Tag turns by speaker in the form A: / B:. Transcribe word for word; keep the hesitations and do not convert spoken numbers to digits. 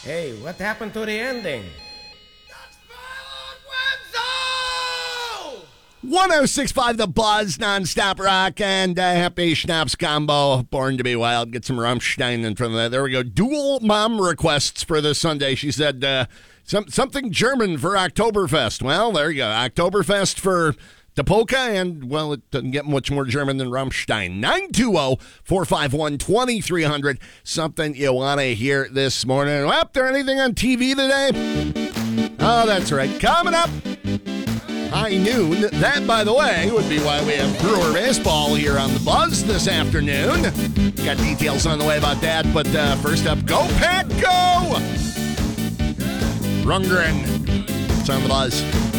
A: Hey, what happened to the ending?
B: one oh six point five The Buzz, non-stop rock, and uh, happy Schnapps combo. Born to be Wild. Get some Rammstein in front of that. There we go. Dual mom requests for this Sunday. She said uh, some, something German for Oktoberfest. Well, there you go. Oktoberfest for the polka, and, well, it doesn't get much more German than Rammstein. nine two zero, four five one, two three zero zero. Something you want to hear this morning. Well, there anything on T V today? Oh, that's right. Coming up, high noon. That, by the way, would be why we have Brewer baseball here on The Buzz this afternoon. Got details on the way about that, but uh, first up, go Pat, go! Rundgren. It's on The Buzz.